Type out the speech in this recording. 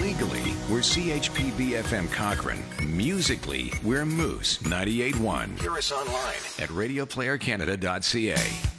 Legally, we're CHPB FM Cochrane. Musically, we're Moose 98.1. Hear us online at radioplayercanada.ca.